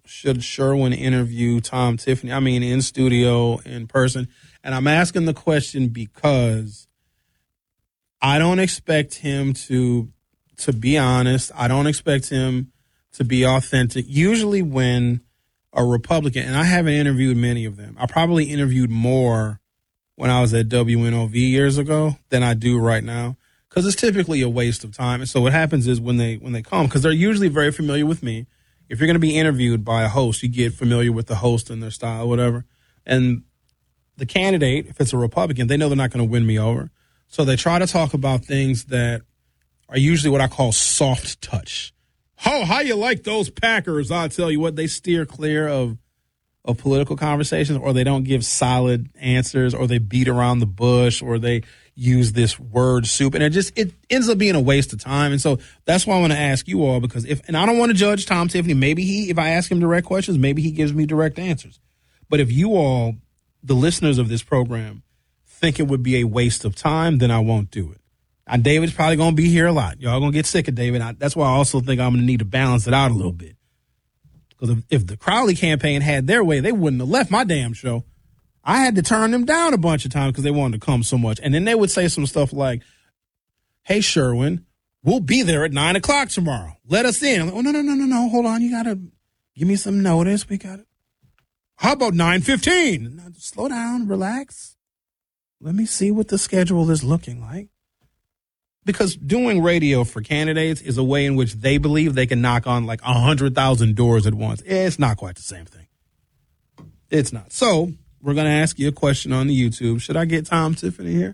should Sherwin interview Tom Tiffany? I mean, in studio, in person. And I'm asking the question because I don't expect him to be honest. I don't expect him to be authentic. Usually when a Republican, and I haven't interviewed many of them, I probably interviewed more when I was at WNOV years ago than I do right now, because it's typically a waste of time. And so what happens is when they come, because they're usually very familiar with me. If you're going to be interviewed by a host, you get familiar with the host and their style, whatever. And the candidate, if it's a Republican, they know they're not going to win me over. So they try to talk about things that are usually what I call soft touch. How you like those Packers? I'll tell you what, they steer clear of political conversations, or they don't give solid answers, or they beat around the bush, or they use this word soup. And it ends up being a waste of time. And so that's why I want to ask you all, because and I don't want to judge Tom Tiffany. Maybe if I ask him direct questions, maybe he gives me direct answers. But if you all, the listeners of this program, think it would be a waste of time, then I won't do it. And David's probably going to be here a lot. Y'all going to get sick of David. That's why I also think I'm going to need to balance it out a little bit. Because if the Crowley campaign had their way, they wouldn't have left my damn show. I had to turn them down a bunch of times because they wanted to come so much. And then they would say some stuff like, hey, Sherwin, we'll be there at 9 o'clock tomorrow. Let us in. I'm like, oh, no. Hold on. You got to give me some notice. We got it. How about 9:15? Slow down. Relax. Let me see what the schedule is looking like. Because doing radio for candidates is a way in which they believe they can knock on like 100,000 doors at once. It's not quite the same thing. It's not. So we're going to ask you a question on the YouTube. Should I get Tom Tiffany here?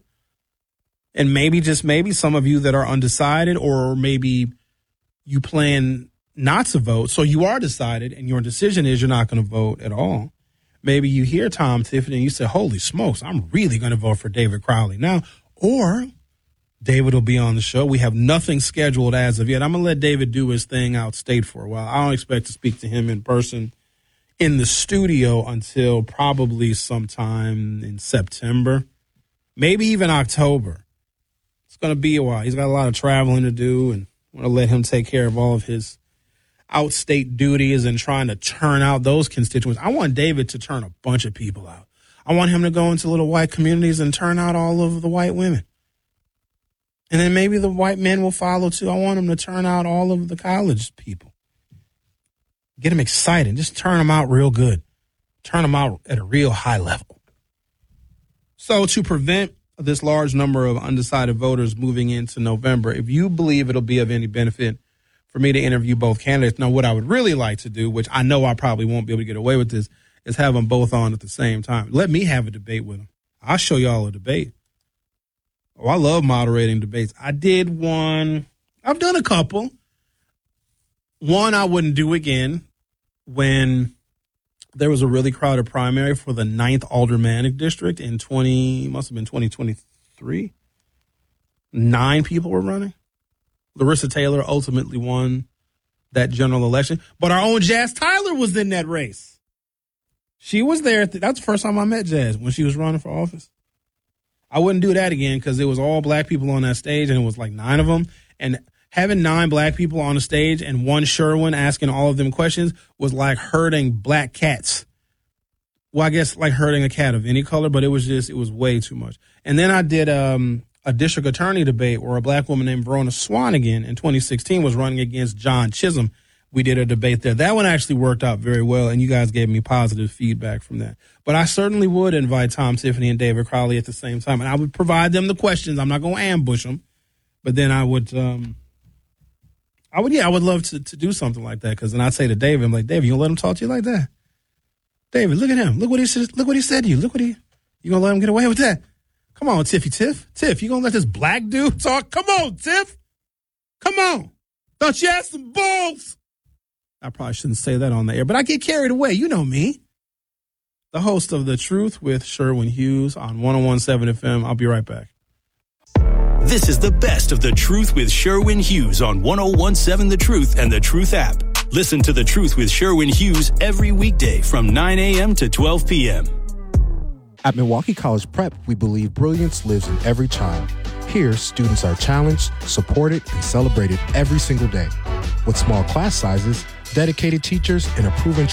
And maybe, just maybe, some of you that are undecided, or maybe you plan not to vote, so you are decided and your decision is you're not going to vote at all. Maybe you hear Tom Tiffany and you say, holy smokes, I'm really going to vote for David Crowley now. Or David will be on the show. We have nothing scheduled as of yet. I'm going to let David do his thing out state for a while. I don't expect to speak to him in person in the studio until probably sometime in September, maybe even October. It's going to be a while. He's got a lot of traveling to do, and I want to let him take care of all of his outstate duties and trying to turn out those constituents. I want David to turn a bunch of people out. I want him to go into little white communities and turn out all of the white women. And then maybe the white men will follow too. I want him to turn out all of the college people. Get them excited. Just turn them out real good. Turn them out at a real high level. So to prevent this large number of undecided voters moving into November, if you believe it'll be of any benefit for me to interview both candidates, now what I would really like to do, which I know I probably won't be able to get away with this, is have them both on at the same time. Let me have a debate with them. I'll show y'all a debate. Oh, I love moderating debates. I did one. I've done a couple. One I wouldn't do again when there was a really crowded primary for the 9th Aldermanic District in 2023. 9 people were running. Larissa Taylor ultimately won that general election. But our own Jazz Tyler was in that race. She was there. That's the first time I met Jazz, when she was running for office. I wouldn't do that again because it was all black people on that stage, and it was like 9 of them. And having 9 black people on the stage and one Sherwin asking all of them questions was like herding black cats. Well, I guess like herding a cat of any color, but it was way too much. And then I did a district attorney debate where a black woman named Verona Swanigan in 2016 was running against John Chisholm. We did a debate there. That one actually worked out very well, and you guys gave me positive feedback from that. But I certainly would invite Tom Tiffany and David Crowley at the same time, and I would provide them the questions. I'm not going to ambush them, but then I would love to do something like that, because then I'd say to David, I'm like, David, you going to let him talk to you like that? David, look at him. Look what he said to you. You going to let him get away with that? Come on, Tiff, you going to let this black dude talk? Come on, Tiff. Come on. Don't you have some balls? I probably shouldn't say that on the air, but I get carried away. You know me. The host of The Truth with Sherwin Hughes on 101.7 FM. I'll be right back. This is the best of The Truth with Sherwin Hughes on 101.7 The Truth and The Truth app. Listen to The Truth with Sherwin Hughes every weekday from 9 a.m. to 12 p.m. At Milwaukee College Prep, we believe brilliance lives in every child. Here, students are challenged, supported, and celebrated every single day. With small class sizes, dedicated teachers, and a proven